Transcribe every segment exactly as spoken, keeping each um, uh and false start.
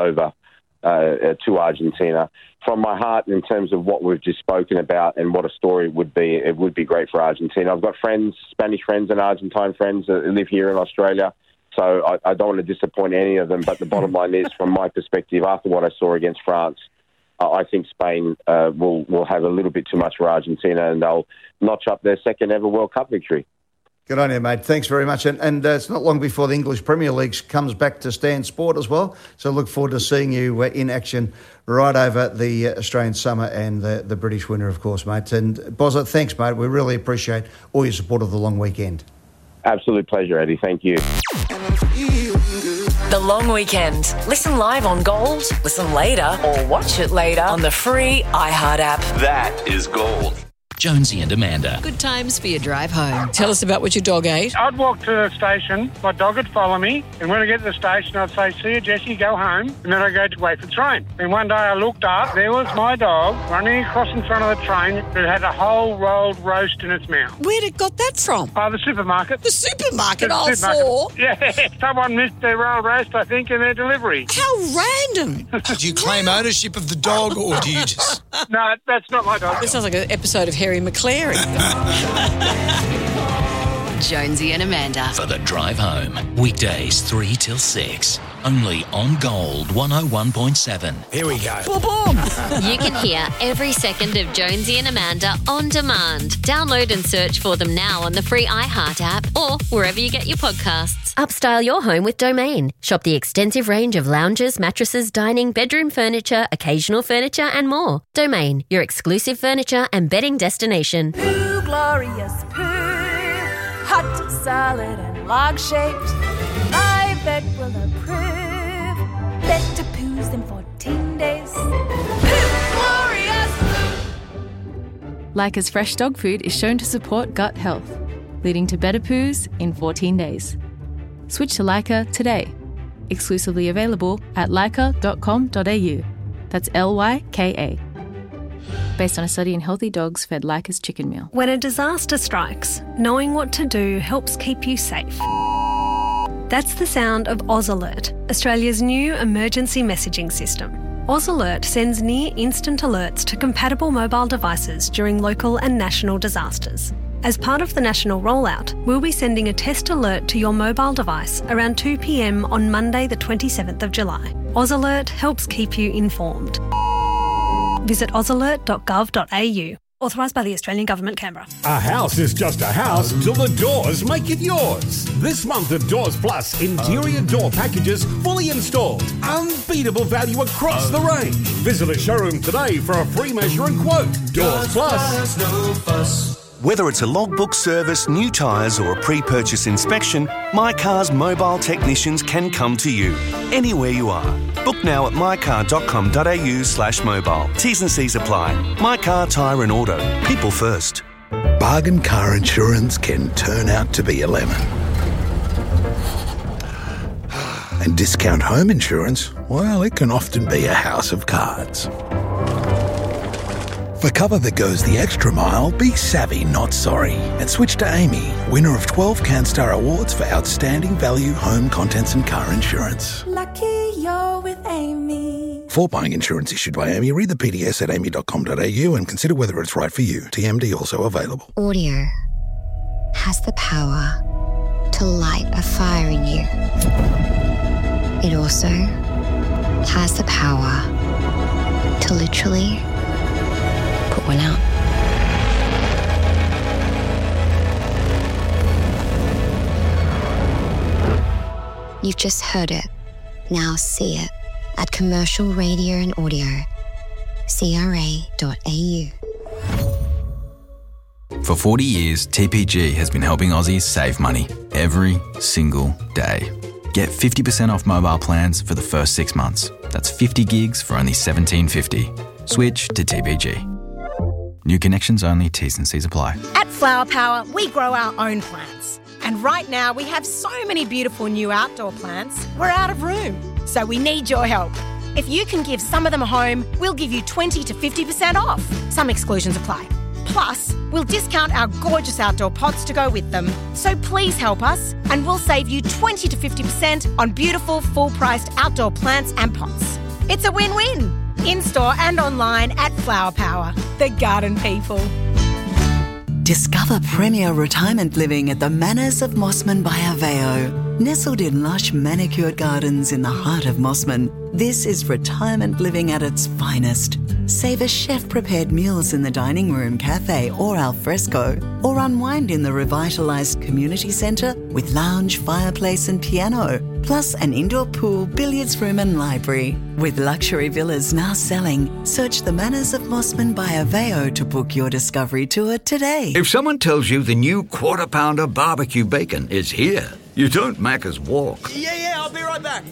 over uh, to Argentina. From my heart, in terms of what we've just spoken about and what a story it would be, it would be great for Argentina. I've got friends, Spanish friends and Argentine friends that live here in Australia, so I, I don't want to disappoint any of them. But the bottom line is, from my perspective, after what I saw against France, uh, I think Spain uh, will, will have a little bit too much for Argentina, and they'll notch up their second ever World Cup victory. Good on you, mate. Thanks very much. And, and uh, it's not long before the English Premier League comes back to Stan Sport as well. So look forward to seeing you uh, in action right over the uh, Australian summer and the, the British winter, of course, mate. And Bozza, thanks, mate. We really appreciate all your support of the long weekend. Absolute pleasure, Eddie. Thank you. The Long Weekend. Listen live on Gold, listen later, or watch it later on the free iHeart app. That is Gold. Jonesy and Amanda. Good times for your drive home. Tell us about what your dog ate. I'd walk to the station, my dog would follow me, and when I get to the station, I'd say, see you, Jessie, go home, and then I'd go to wait for the train. And one day I looked up, there was my dog running across in front of the train that had a whole rolled roast in its mouth. Where'd it got that from? Oh, the supermarket. The supermarket, The all supermarket. four? Yeah, someone missed their rolled roast, I think, in their delivery. How random. Do you claim ownership of the dog, or do you just... No, that's not my dog. This sounds like an episode of Harry McClary. Jonesy and Amanda. For the drive home. Weekdays three till six. Only on Gold one oh one point seven. Here we go. Boom, boom. You can hear every second of Jonesy and Amanda on demand. Download and search for them now on the free iHeart app or wherever you get your podcasts. Upstyle your home with Domain. Shop the extensive range of lounges, mattresses, dining, bedroom furniture, occasional furniture and more. Domain, your exclusive furniture and bedding destination. Poo, glorious poo. Hot, solid and log-shaped. My vet will approve. Better poos in fourteen days. Poo, glorious poo. Lyca's fresh dog food is shown to support gut health, leading to better poos in fourteen days. Switch to Lyca today. Exclusively available at lyca dot com dot a u. That's L Y K A. Based on a study in healthy dogs fed Lyca's chicken meal. When a disaster strikes, knowing what to do helps keep you safe. That's the sound of Oz Alert, Australia's new emergency messaging system. Oz Alert sends near-instant alerts to compatible mobile devices during local and national disasters. As part of the national rollout, we'll be sending a test alert to your mobile device around two p m on Monday the twenty-seventh of July. Oz Alert helps keep you informed. Visit oz alert dot gov dot a u. Authorised by the Australian Government, Canberra. A house is just a house till the doors make it yours. This month at Doors Plus, interior door packages fully installed. Unbeatable value across the range. Visit a showroom today for a free measure and quote. Doors Plus. No fuss. Whether it's a logbook service, new tyres or a pre-purchase inspection, My Car's mobile technicians can come to you, anywhere you are. Book now at my car dot com dot a u slash mobile. T's and C's apply. My Car, Tyre and Auto. People first. Bargain car insurance can turn out to be a lemon. And discount home insurance, well, it can often be a house of cards. For cover that goes the extra mile, be savvy, not sorry. And switch to Amy, winner of twelve CanStar Awards for outstanding value home contents and car insurance. Lucky you're with Amy. For buying insurance issued by Amy, read the P D S at amy dot com dot a u and consider whether it's right for you. T M D also available. Audio has the power to light a fire in you. It also has the power to literally put one out. You've just heard it. Now see it at Commercial Radio and Audio, c r a dot a u. For forty years, T P G has been helping Aussies save money every single day. Get fifty percent off mobile plans for the first six months. That's fifty gigs for only seventeen fifty. Switch to T P G. New connections only, T's and C's apply. At Flower Power, we grow our own plants. And right now, we have so many beautiful new outdoor plants, we're out of room. So we need your help. If you can give some of them a home, we'll give you twenty to fifty percent off. Some exclusions apply. Plus, we'll discount our gorgeous outdoor pots to go with them. So please help us and we'll save you twenty to fifty percent on beautiful full-priced outdoor plants and pots. It's a win-win. In-store and online at Flower Power, the garden people. Discover premier retirement living at the Manors of Mossman by Aveo. Nestled in lush manicured gardens in the heart of Mossman, this is retirement living at its finest. Savour chef-prepared meals in the dining room, cafe or al fresco, or unwind in the revitalised community centre with lounge, fireplace and piano, plus an indoor pool, billiards room and library. With luxury villas now selling, search the Manors of Mossman by Aveo to book your discovery tour today. If someone tells you the new Quarter Pounder barbecue bacon is here, you don't Macca's walk. Yeah, yeah, I'll be right back.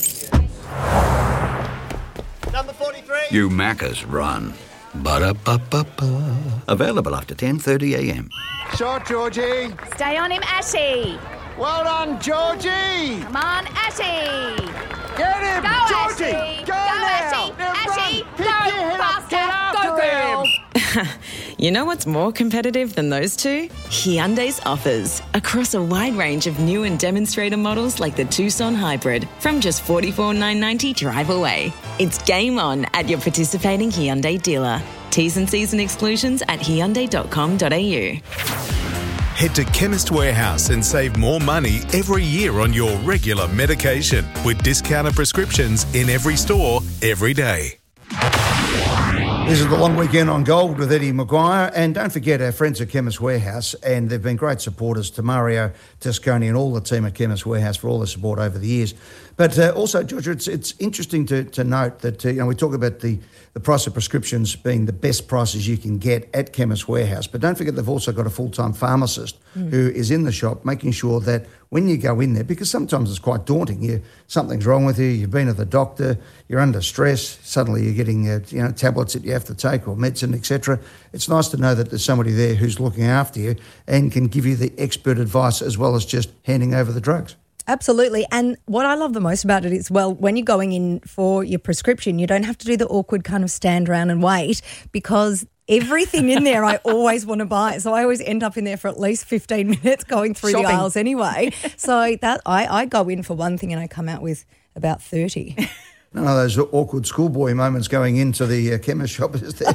Number forty-three. You Macca's run. Ba-da-ba-ba-ba. Available after ten thirty a m. Shot, Georgie. Stay on him, Ashy. Well done, Georgie. Come on, Ashy. Get him, Go, Georgie. Ashy. Go, Go, now. Ashy. Now Ashy, run. go, Pick your head up. Get faster. after Go, girl. him. You know what's more competitive than those two? Hyundai's offers. Across a wide range of new and demonstrator models like the Tucson Hybrid from just forty-four thousand nine hundred ninety dollars drive away. It's game on at your participating Hyundai dealer. T's and C's and exclusions at hyundai dot com dot a u. Head to Chemist Warehouse and save more money every year on your regular medication with discounted prescriptions in every store, every day. This is the long weekend on Gold with Eddie Maguire. And don't forget our friends at Chemist Warehouse, and they've been great supporters to Mario Tasconi and all the team at Chemist Warehouse for all the support over the years. But uh, also, Georgia, it's it's interesting to, to note that uh, you know we talk about the, the price of prescriptions being the best prices you can get at Chemist Warehouse. But don't forget they've also got a full-time pharmacist mm. who is in the shop making sure that when you go in there, because sometimes it's quite daunting, you something's wrong with you, you've been to the doctor, you're under stress, suddenly you're getting uh, you know tablets that you have to take or medicine, et cetera. It's nice to know that there's somebody there who's looking after you and can give you the expert advice as well as just handing over the drugs. Absolutely. And what I love the most about it is, well, when you're going in for your prescription, you don't have to do the awkward kind of stand around and wait, because everything in there I always want to buy. So I always end up in there for at least fifteen minutes going through Shopping. the aisles anyway. So that I, I go in for one thing and I come out with about thirty. None of those awkward schoolboy moments going into the uh, chemist shop, is there?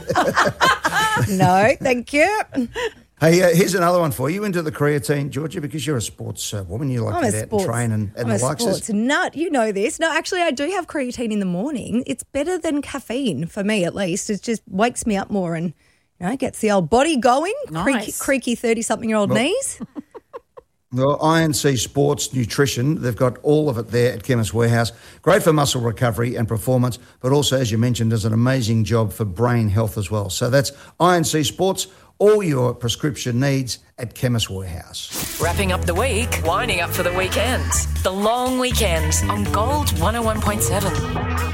No, thank you. Hey, uh, here's another one for you. Into the creatine, Georgia, because you're a sports uh, woman. You like I'm to a get out sports, and train and, and I'm the a likes. sports nut. You know this. No, actually, I do have creatine in the morning. It's better than caffeine for me, at least. It just wakes me up more and you know gets the old body going. Nice. Creaky thirty-something-year-old Well- knees. Well, I N C Sports Nutrition, they've got all of it there at Chemist Warehouse. Great for muscle recovery and performance, but also, as you mentioned, does an amazing job for brain health as well. So that's I N C Sports, all your prescription needs at Chemist Warehouse. Wrapping up the week, winding up for the weekend. The long weekend on Gold one oh one point seven.